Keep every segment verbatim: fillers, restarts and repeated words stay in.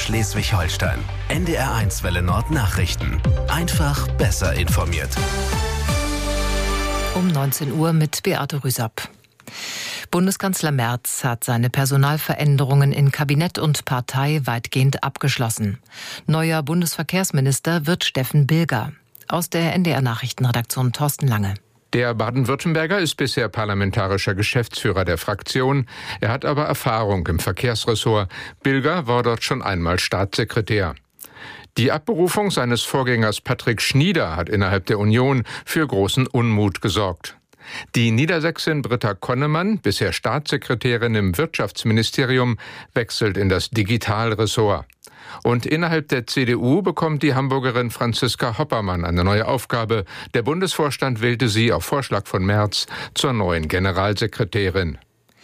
Schleswig-Holstein. N D R eins Welle Nord Nachrichten. Einfach besser informiert. Um neunzehn Uhr mit Beate Rüsapp. Bundeskanzler Merz hat seine Personalveränderungen in Kabinett und Partei weitgehend abgeschlossen. Neuer Bundesverkehrsminister wird Steffen Bilger. Aus der N D R-Nachrichtenredaktion Thorsten Lange. Der Baden-Württemberger ist bisher parlamentarischer Geschäftsführer der Fraktion. Er hat aber Erfahrung im Verkehrsressort. Bilger war dort schon einmal Staatssekretär. Die Abberufung seines Vorgängers Patrick Schnieder hat innerhalb der Union für großen Unmut gesorgt. Die Niedersächsin Britta Konnemann, bisher Staatssekretärin im Wirtschaftsministerium, wechselt in das Digitalressort. Und innerhalb der C D U bekommt die Hamburgerin Franziska Hoppermann eine neue Aufgabe. Der Bundesvorstand wählte sie auf Vorschlag von Merz zur neuen Generalsekretärin.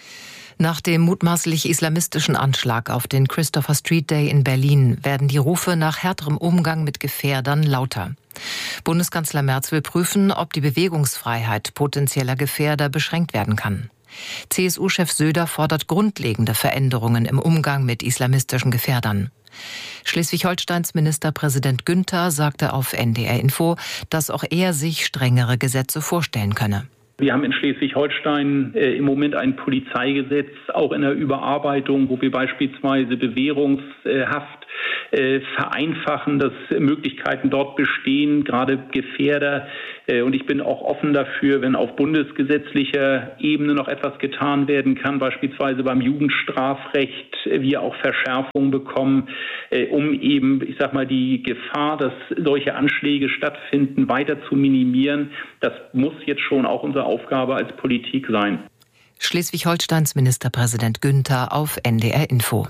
Nach dem mutmaßlich islamistischen Anschlag auf den Christopher Street Day in Berlin werden die Rufe nach härterem Umgang mit Gefährdern lauter. Bundeskanzler Merz will prüfen, ob die Bewegungsfreiheit potenzieller Gefährder beschränkt werden kann. C S U-Chef Söder fordert grundlegende Veränderungen im Umgang mit islamistischen Gefährdern. Schleswig-Holsteins Ministerpräsident Günther sagte auf N D R Info, dass auch er sich strengere Gesetze vorstellen könne. Wir haben in Schleswig-Holstein äh, im Moment ein Polizeigesetz, auch in der Überarbeitung, wo wir beispielsweise Bewährungshaft äh, vereinfachen, dass Möglichkeiten dort bestehen, gerade Gefährder. Äh, und ich bin auch offen dafür, wenn auf bundesgesetzlicher Ebene noch etwas getan werden kann, beispielsweise beim Jugendstrafrecht, äh, wir auch Verschärfungen bekommen, äh, um eben, ich sag mal, die Gefahr, dass solche Anschläge stattfinden, weiter zu minimieren. Das muss jetzt schon auch unsere Aufgabe als Politik sein. Schleswig-Holsteins Ministerpräsident Günther auf N D R Info.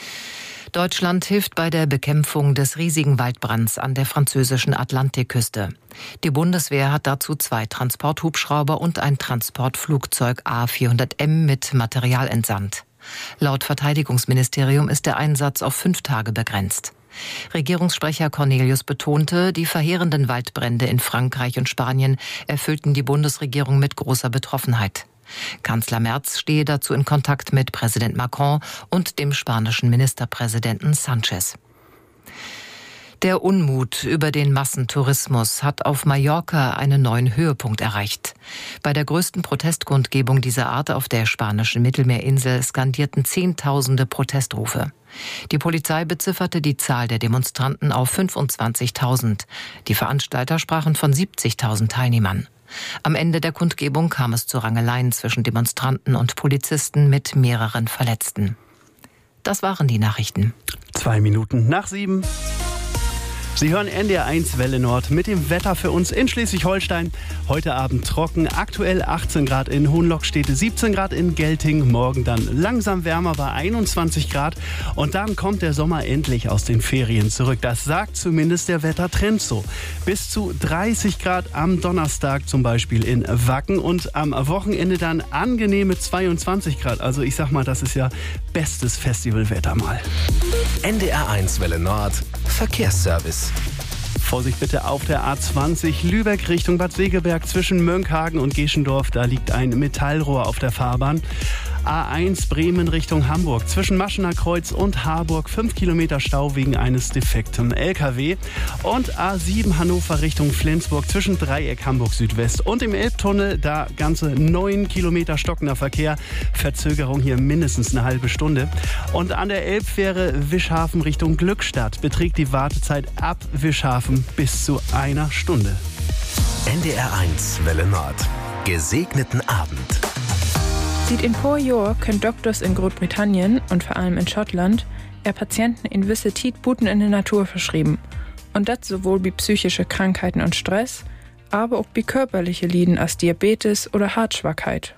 Deutschland hilft bei der Bekämpfung des riesigen Waldbrands an der französischen Atlantikküste. Die Bundeswehr hat dazu zwei Transporthubschrauber und ein Transportflugzeug A vierhundert M mit Material entsandt. Laut Verteidigungsministerium ist der Einsatz auf fünf Tage begrenzt. Regierungssprecher Cornelius betonte, die verheerenden Waldbrände in Frankreich und Spanien erfüllten die Bundesregierung mit großer Betroffenheit. Kanzler Merz stehe dazu in Kontakt mit Präsident Macron und dem spanischen Ministerpräsidenten Sanchez. Der Unmut über den Massentourismus hat auf Mallorca einen neuen Höhepunkt erreicht. Bei der größten Protestkundgebung dieser Art auf der spanischen Mittelmeerinsel skandierten Zehntausende Protestrufe. Die Polizei bezifferte die Zahl der Demonstranten auf fünfundzwanzigtausend. Die Veranstalter sprachen von siebzigtausend Teilnehmern. Am Ende der Kundgebung kam es zu Rangeleien zwischen Demonstranten und Polizisten mit mehreren Verletzten. Das waren die Nachrichten. Zwei Minuten nach sieben. Sie hören N D R eins Welle Nord mit dem Wetter für uns in Schleswig-Holstein. Heute Abend trocken, aktuell achtzehn Grad in Hohenlockstede, siebzehn Grad in Gelting. Morgen dann langsam wärmer bei einundzwanzig Grad. Und dann kommt der Sommer endlich aus den Ferien zurück. Das sagt zumindest der Wettertrend so. Bis zu dreißig Grad am Donnerstag zum Beispiel in Wacken. Und am Wochenende dann angenehme zweiundzwanzig Grad. Also ich sag mal, das ist ja bestes Festivalwetter mal. N D R eins Welle Nord Verkehrsservice. Vorsicht bitte auf der A zwanzig Lübeck Richtung Bad Segeberg zwischen Mönckehagen und Geschendorf. Da liegt ein Metallrohr auf der Fahrbahn. A eins Bremen Richtung Hamburg zwischen Maschener Kreuz und Harburg. fünf Kilometer Stau wegen eines defekten L K W. Und A sieben Hannover Richtung Flensburg zwischen Dreieck Hamburg Südwest und im Elbtunnel. Da ganze neun Kilometer stockender Verkehr. Verzögerung hier mindestens eine halbe Stunde. Und an der Elbfähre Wischhafen Richtung Glückstadt beträgt die Wartezeit ab Wischhafen bis zu einer Stunde. N D R eins Welle Nord. Gesegneten Abend. Seit ein paar Jahren können Doktors in Großbritannien und vor allem in Schottland eher Patienten in wisse Tidbuten in der Natur verschrieben. Und das sowohl bei psychische Krankheiten und Stress, aber auch bei körperliche Lieden als Diabetes oder Herzschwachheit.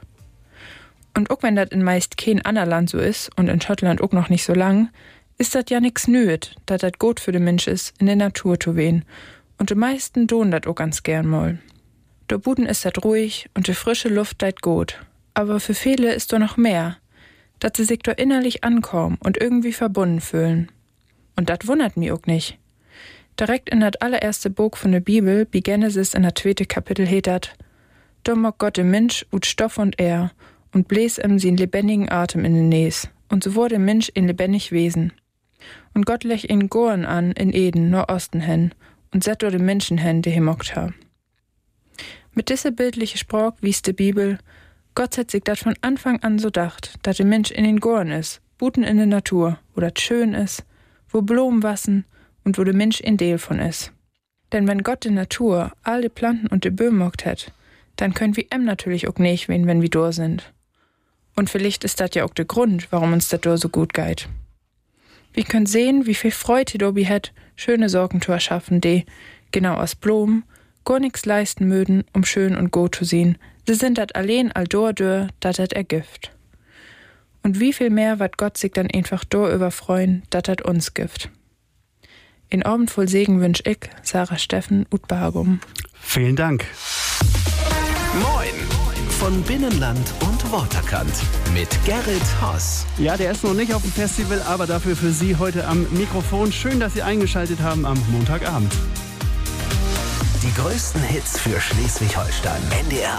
Und auch wenn das in meist kein anderer Land so ist und in Schottland auch noch nicht so lang, ist das ja nix nüet, dass das gut für den Mensch ist, in der Natur zu wehen. Und die meisten tun das auch ganz gern mal. Da Buden ist das ruhig und die frische Luft dat gut. Aber für viele ist da noch mehr, dass sie sich da innerlich ankommen und irgendwie verbunden fühlen. Und das wundert mich auch nicht. Direkt in das allererste Buch von der Bibel, wie Genesis in der zweite Kapitel hetet, da mag Gott den Mensch ut Stoff und Air und bläs ihm sin lebendigen Atem in den Näs. Und so wurde Mensch ein lebendig Wesen. Und Gott lech in Goren an in Eden, Nordosten hen, und set dort den Menschen hen, die hemockt ha. Mit dieser bildliche Sprach wies die Bibel, Gott hat sich dat von Anfang an so dacht, dat der Mensch in den Goren is, buten in der Natur, wo dat schön is, wo Blumen wassen und wo der Mensch in Deel von is. Denn wenn Gott die Natur, all die Planten und die Böhmen mockt hat, dann können wir em natürlich auch nicht wen, wenn wir da sind. Und vielleicht ist das ja auch der Grund, warum uns das da so gut geht. Wir können sehen, wie viel Freude Dobi hat, schöne Sorgen zu erschaffen, die, genau aus Blumen, gar nichts leisten mögen, um schön und gut zu sehen. Sie sind dat allein all dor dör, dat dat ergift. Und wie viel mehr wird Gott sich dann einfach dor überfreuen, dat dat uns gift. In Abend voll Segen wünsch ich, Sarah Steffen, Ut Bargum. Vielen Dank. Moin von Binnenland und Waterkant mit Gerrit Haas. Ja, der ist noch nicht auf dem Festival, aber dafür für Sie heute am Mikrofon. Schön, dass Sie eingeschaltet haben am Montagabend. Die größten Hits für Schleswig-Holstein. N D R